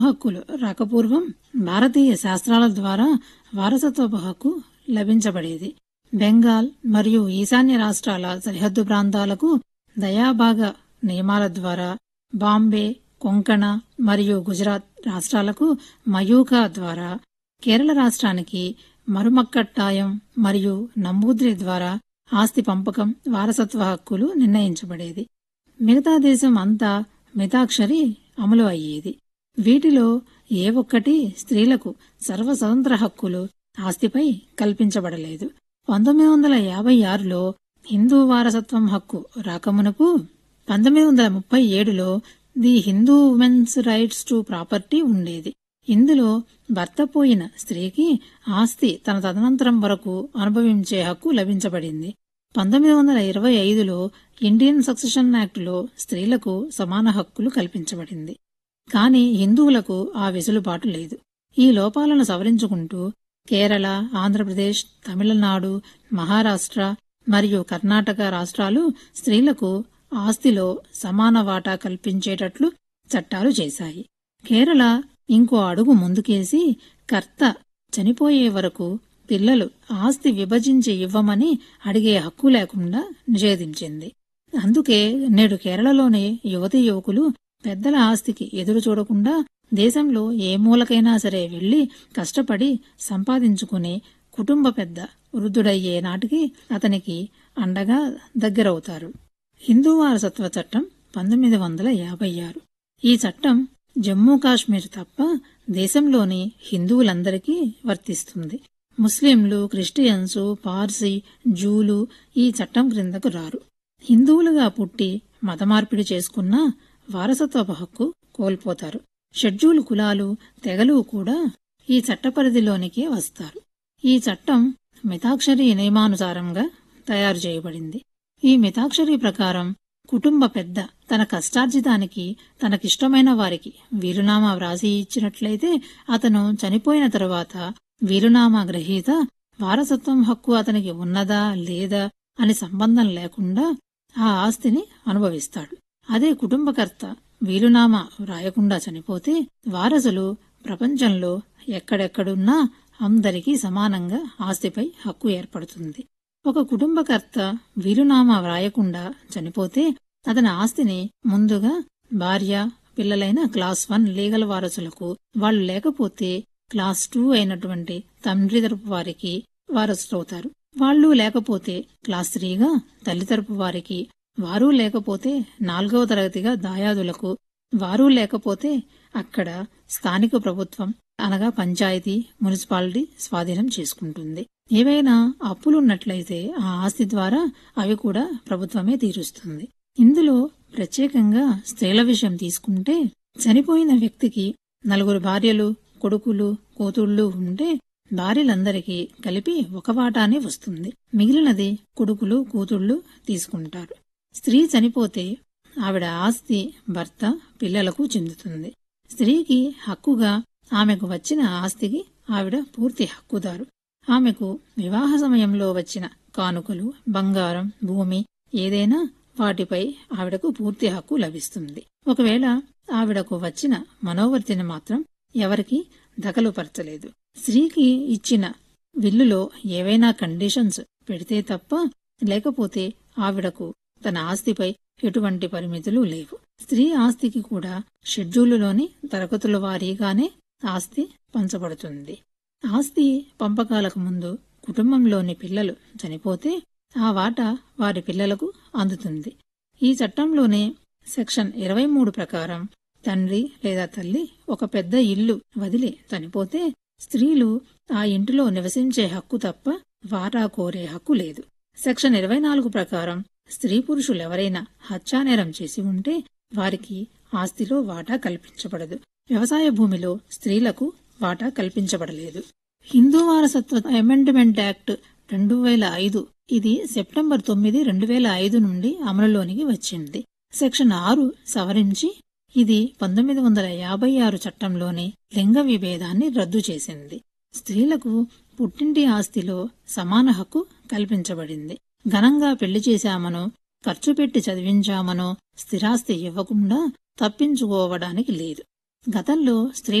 హక్కులు రాకపూర్వం భారతీయ శాస్త్రాల ద్వారా వారసత్వపు హక్కు లభించబడేది. బెంగాల్ మరియు ఈశాన్య రాష్ట్రాల సరిహద్దు ప్రాంతాలకు దయాభాగ నియమాల ద్వారా, బాంబే, కొంకణ మరియు గుజరాత్ రాష్ట్రాలకు మయూకా ద్వారా, కేరళ రాష్ట్రానికి మరుమక్కట్టాయం మరియు నంబూద్రి ద్వారా ఆస్తి పంపకం, వారసత్వ హక్కులు నిర్ణయించబడేది. మిగతా దేశం అంతా మితాక్షరి అమలు అయ్యేది. వీటిలో ఏ ఒక్కటి స్త్రీలకు సర్వస్వతంత్ర హక్కులు ఆస్తిపై కల్పించబడలేదు. 1956లో హిందూ వారసత్వం హక్కు రాకమునుపు 1937లో the Hindu women's rights to property ఉండేది. ఇందులో భర్త పోయిన స్త్రీకి ఆస్తి తన తదనంతరం వరకు అనుభవించే హక్కు లభించబడింది. 1925లో ఇండియన్ సక్సెషన్ యాక్టులో స్త్రీలకు సమాన హక్కులు కల్పించబడింది. కాని హిందువులకు ఆ వెసులుబాటు లేదు. ఈ లోపాలను సవరించుకుంటూ కేరళ, ఆంధ్రప్రదేశ్, తమిళనాడు, మహారాష్ట్ర మరియు కర్ణాటక రాష్ట్రాలు స్త్రీలకు ఆస్తిలో సమాన వాటా కల్పించేటట్లు చట్టాలు చేశాయి. కేరళ ఇంకో అడుగు ముందుకేసి కర్త చనిపోయే వరకు పిల్లలు ఆస్తి విభజించి ఇవ్వమని అడిగే హక్కు లేకుండా నిషేధించింది. అందుకే నేడు కేరళలోని యువతీ యువకులు పెద్దల ఆస్తికి ఎదురు చూడకుండా దేశంలో ఏ మూలకైనా సరే వెళ్లి కష్టపడి సంపాదించుకుని కుటుంబ పెద్ద వృద్ధుడయ్యే నాటికి అతనికి అండగా దగ్గరవుతారు. హిందూ వారసత్వ చట్టం 1956. ఈ చట్టం జమ్మూ కాశ్మీర్ తప్ప దేశంలోని హిందువులందరికీ వర్తిస్తుంది. ముస్లింలు, క్రిస్టియన్సు, పార్సీ, జూలు ఈ చట్టం క్రిందకు రారు. హిందువులుగా పుట్టి మతమార్పిడి చేసుకున్న వారసత్వపు హక్కు కోల్పోతారు. షెడ్యూల్ కులాలు, తెగలు కూడా ఈ చట్ట పరిధిలోనికే వస్తారు. ఈ చట్టం మితాక్షరి నియమానుసారంగా తయారు చేయబడింది. ఈ మితాక్షరి ప్రకారం కుటుంబ పెద్ద తన కష్టార్జితానికి తనకిష్టమైన వారికి వీలునామా వ్రాసి ఇచ్చినట్లయితే అతను చనిపోయిన తరువాత వీలునామా గ్రహీత వారసత్వం హక్కు అతనికి ఉన్నదా లేదా అని సంబంధం లేకుండా ఆ ఆస్తిని అనుభవిస్తాడు. అదే కుటుంబకర్త వీలునామా వ్రాయకుండా చనిపోతే వారసులు ప్రపంచంలో ఎక్కడెక్కడున్నా అందరికీ సమానంగా ఆస్తిపై హక్కు ఏర్పడుతుంది. ఒక కుటుంబకర్త వీలునామా వ్రాయకుండా చనిపోతే అతని ఆస్తిని ముందుగా భార్య, పిల్లలైన క్లాస్ 1 లీగల్ వారసులకు, వాళ్లు లేకపోతే క్లాస్ 2 అయినటువంటి తండ్రి తరపు వారికి వారసులవుతారు. వాళ్లు లేకపోతే క్లాస్ 3గా తల్లి తరపు వారికి, వారూ లేకపోతే 4వ తరగతిగా దాయాదులకు, వారూ లేకపోతే అక్కడ స్థానిక ప్రభుత్వం అనగా పంచాయతీ, మున్సిపాలిటీ స్వాధీనం చేసుకుంటుంది. ఏవైనా అప్పులున్నట్లయితే ఆ ఆస్తి ద్వారా అవి కూడా ప్రభుత్వమే తీరుస్తుంది. ఇందులో ప్రత్యేకంగా స్త్రీల విషయం తీసుకుంటే చనిపోయిన వ్యక్తికి 4 భార్యలు, కొడుకులు, కూతుళ్లు ఉంటే భార్యలందరికీ కలిపి ఒక వాటానే వస్తుంది. మిగిలినది కొడుకులు, కూతుళ్లు తీసుకుంటారు. స్త్రీ చనిపోతే ఆవిడ ఆస్తి భర్త, పిల్లలకు చెందుతుంది. స్త్రీకి హక్కుగా ఆమెకు వచ్చిన ఆస్తికి ఆవిడ పూర్తి హక్కుదారు. ఆమెకు వివాహ సమయంలో వచ్చిన కానుకలు, బంగారం, భూమి ఏదైనా వాటిపై ఆవిడకు పూర్తి హక్కు లభిస్తుంది. ఒకవేళ ఆవిడకు వచ్చిన మనోవర్తిని మాత్రం ఎవరికీ దఖలుపరచలేదు. స్త్రీకి ఇచ్చిన విల్లులో ఏవైనా కండిషన్స్ పెడితే తప్ప, లేకపోతే ఆవిడకు తన ఆస్తిపై ఎటువంటి పరిమితులు లేవు. స్త్రీ ఆస్తికి కూడా షెడ్యూలులోని తరగతుల వారీగానే ఆస్తి పంచబడుతుంది. ఆస్తి పంపకాలకు ముందు కుటుంబంలోని పిల్లలు చనిపోతే ఆ వాటా వారి పిల్లలకు అందుతుంది. ఈ చట్టంలోనే సెక్షన్ 23 ప్రకారం తండ్రి లేదా తల్లి ఒక పెద్ద ఇల్లు వదిలి చనిపోతే స్త్రీలు ఆ ఇంటిలో నివసించే హక్కు తప్ప వాటా కోరే హక్కు లేదు. సెక్షన్ 24 ప్రకారం స్త్రీ పురుషులెవరైనా హత్యానేరం చేసి ఉంటే వారికి ఆస్తిలో వాటా కల్పించబడదు. వ్యవసాయ భూమిలో స్త్రీలకు వాటా కల్పించబడలేదు. హిందూ వారసత్వ అమెండ్మెంట్ యాక్ట్ 2005 ఇది సెప్టెంబర్ 9, 2005 నుండి అమలులోనికి వచ్చింది. సెక్షన్ 6 సవరించి ఇది 1956 చట్టంలోని లింగ విభేదాన్ని రద్దు చేసింది. స్త్రీలకు పుట్టింటి ఆస్తిలో సమాన హక్కు కల్పించబడింది. ఘనంగా పెళ్లి చేశామనో, ఖర్చు పెట్టి చదివించామనో స్థిరాస్తి ఇవ్వకుండా తప్పించుకోవడానికి లేదు. గతంలో స్త్రీ